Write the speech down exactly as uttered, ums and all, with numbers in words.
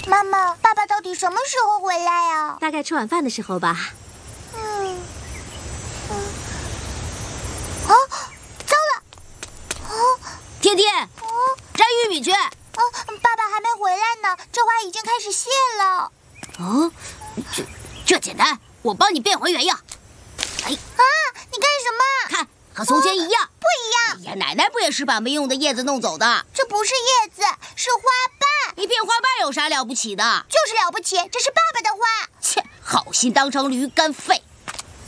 妈妈，爸爸到底什么时候回来呀？ 大概吃晚饭的时候吧。 嗯嗯。啊，糟了！啊， 天天， 哦， 摘玉米去。 哦，爸爸还没回来呢，这花已经开始谢了。 哦，这这简单，我帮你变回原样。哎， 啊，你干什么？ 看，和从前一样。 不一样。 哎呀，奶奶不也是把没用的叶子弄走的？ 这不是叶子，是花瓣。 一片花瓣有啥了不起的？ 就是了不起，这是爸爸的花。 切，好心当成驴肝肺。